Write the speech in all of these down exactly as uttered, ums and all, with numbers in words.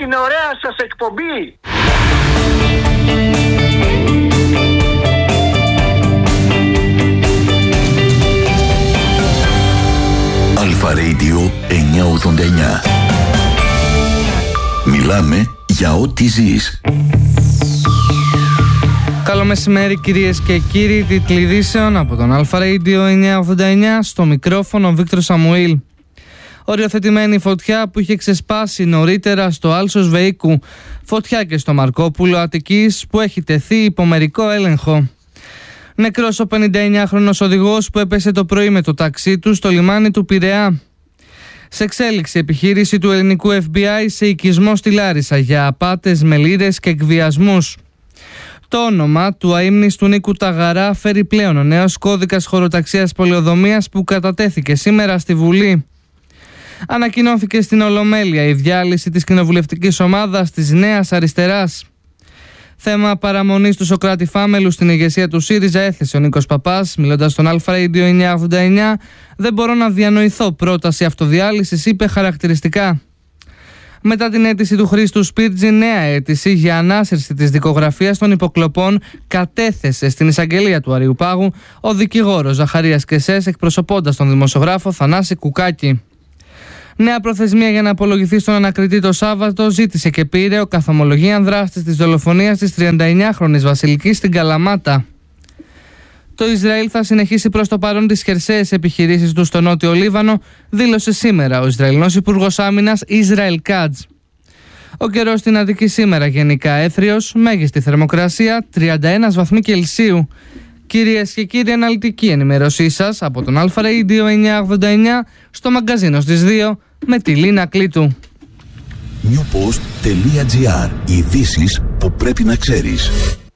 την ωραία σας εκπομπή. Αλφα Radio εννιακόσια ογδόντα εννιά. Μιλάμε για ό,τι ζεις. Καλό μεσημέρι κυρίες και κύριοι, τίτλοι ειδήσεων από τον Αλφα Radio εννιακόσια ογδόντα εννιά, στο μικρόφωνο Βίκτορ Σαμουήλ. Οριοθετημένη φωτιά που είχε ξεσπάσει νωρίτερα στο Άλσος Βεϊκού, φωτιά και στο Μαρκόπουλο Αττικής που έχει τεθεί υπό μερικό έλεγχο. Νεκρός ο πενηνταεννιάχρονος οδηγός που έπεσε το πρωί με το ταξί του στο λιμάνι του Πειραιά. Σε εξέλιξη επιχείρηση του ελληνικού εφ μπι άι σε οικισμό στη Λάρισα για απάτες με λίρες και εκβιασμούς. Το όνομα του αείμνηστου Νίκου Ταγαρά φέρει πλέον ο νέος κώδικας χωροταξίας πολεοδομίας που κατατέθηκε σήμερα στη Βουλή. Ανακοινώθηκε στην Ολομέλεια η διάλυση της κοινοβουλευτικής ομάδας της Νέας Αριστεράς. Θέμα παραμονής του Σωκράτη Φάμελου στην ηγεσία του ΣΥΡΙΖΑ έθεσε ο Νίκος Παπάς, μιλώντας στον Αλφα Radio εννιακόσια ογδόντα εννιά. «Δεν μπορώ να διανοηθώ πρόταση αυτοδιάλυσης», είπε χαρακτηριστικά. Μετά την αίτηση του Χρήστου Σπίρτζη, νέα αίτηση για ανάσυρση της δικογραφίας των υποκλοπών κατέθεσε στην εισαγγελία του Αριουπάγου ο δικηγόρος Ζαχαρίας Κεσές, εκπροσωπώντας τον δημοσιογράφο Θανάση Κουκάκη. Νέα προθεσμία για να απολογηθεί στον ανακριτή το Σάββατο ζήτησε και πήρε ο καθομολογίαν δράστης της δολοφονίας της τριανταεννιάχρονης Βασιλικής στην Καλαμάτα. Το Ισραήλ θα συνεχίσει προς το παρόν τις χερσαίες επιχειρήσεις του στο Νότιο Λίβανο, δήλωσε σήμερα ο Ισραηλινός Υπουργός Άμυνας Ισραήλ Κάτζ. Ο καιρός στην Αττική σήμερα γενικά έθριος, μέγιστη θερμοκρασία τριάντα ένα βαθμοί Κελσίου. Κυρίες και κύριοι, αναλυτική ενημέρωσή σας από τον Αλφα Radio εννιακόσια ογδόντα εννιά στο μαγκαζίνο στις δύο με τη Λίνα Κλήτου. newpost τελεία gr. Ειδήσεις που πρέπει να ξέρεις.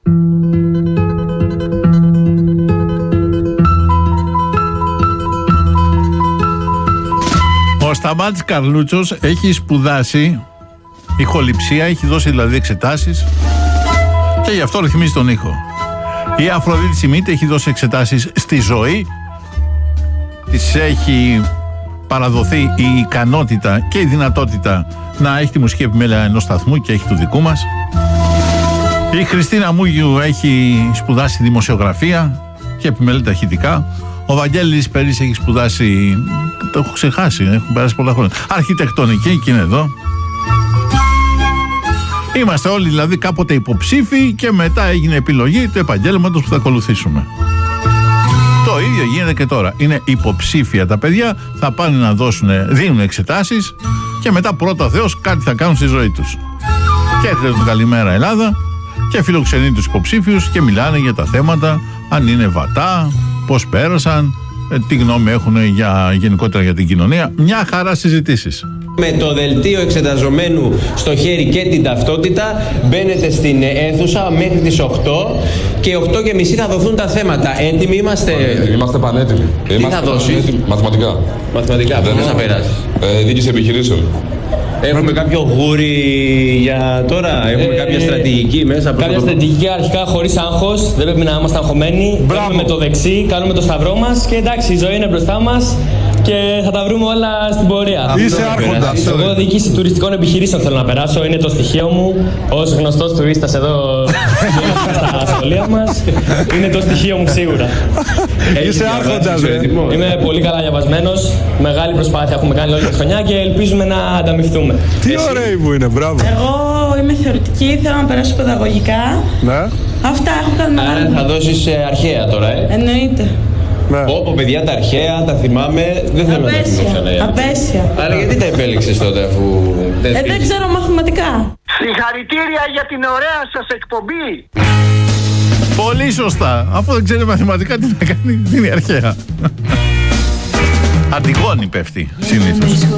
Ο Σταμάτης Καρλούτσος έχει σπουδάσει ηχοληψία, έχει δώσει δηλαδή εξετάσεις και γι' αυτό ρυθμίζει τον ήχο. Η Αφροδίτη Σιμίτη έχει δώσει εξετάσεις στη ζωή, της έχει παραδοθεί η ικανότητα και η δυνατότητα να έχει τη μουσική επιμέλεια ενός σταθμού και έχει του δικού μας. Η Χριστίνα Μούγιου έχει σπουδάσει δημοσιογραφία και επιμελεί τα ηχητικά. Ο Βαγγέλης Περής έχει σπουδάσει, το έχω ξεχάσει, έχουν περάσει πολλά χρόνια, αρχιτεκτονική και είναι εδώ. Είμαστε όλοι δηλαδή κάποτε υποψήφοι και μετά έγινε επιλογή του επαγγέλματος που θα ακολουθήσουμε. Το ίδιο γίνεται και τώρα. Είναι υποψήφια τα παιδιά, θα πάνε να δώσουν, δίνουν εξετάσεις και μετά πρώτα Θεός κάτι θα κάνουν στη ζωή τους. Και έρχεται το Καλημέρα Ελλάδα και φιλοξενεί τους υποψήφιους και μιλάνε για τα θέματα, αν είναι βατά, πώς πέρασαν, τι γνώμη έχουν για, γενικότερα για την κοινωνία. Μια χαρά συζητήσεις. Με το δελτίο εξεταζομένου στο χέρι και την ταυτότητα μπαίνετε στην αίθουσα μέχρι τις οκτώ και οκτώ και μισή θα δοθούν τα θέματα. Έτοιμοι είμαστε? Πανέτοιμοι, είμαστε πανέτοιμοι. Τι είμαστε θα δώσεις? Πανέτοιμοι. Μαθηματικά. Μαθηματικά, πώς θα περάσει? Ε, Διοίκηση επιχειρήσεων. Έχουμε κάποιο γούρι για τώρα, έχουμε ε, κάποια στρατηγική μέσα. Κάποια το... στρατηγική αρχικά χωρίς άγχος, δεν πρέπει να είμαστε αγχωμένοι. Μπαίνουμε με το δεξί, κάνουμε το σταυρό μας και εντάξει, η ζωή είναι μπροστά μας και θα τα βρούμε όλα στην πορεία. Είσαι άρχοντας. Εγώ διοίκηση τουριστικών επιχειρήσεων θέλω να περάσω, είναι το στοιχείο μου. Ως γνωστός τουρίστας εδώ στα σχολεία μας, είναι το στοιχείο μου σίγουρα. Είσαι άρχοντας. Είμαι πολύ καλά διαβασμένος, μεγάλη προσπάθεια έχουμε κάνει όλη τη χρονιά και ελπίζουμε να ανταμυφθούμε. Τι ωραίοι που είναι, μπράβο. Εγώ είμαι θεωρητική, θέλω να περάσω παιδαγωγικά. Ναι. Αυτά έχω κάνει. Άρα θα δώσεις αρχαία τώρα, ε. Εννοείται. Ναι. Πω, παιδιά, τα αρχαία τα θυμάμαι, δεν θέλω να τα θυμάμαι. Απέσια. Άρα γιατί τα επέλεξες τότε αφού δεν Ε, δεν ξέρω μαθηματικά. Συγχαρητήρια για την ωραία σας εκπομπή. Πολύ σωστά. Αφού δεν ξέρει μαθηματικά τι να κάνει, είναι αρχαία. Αντιγόνη πέφτει συνήθως.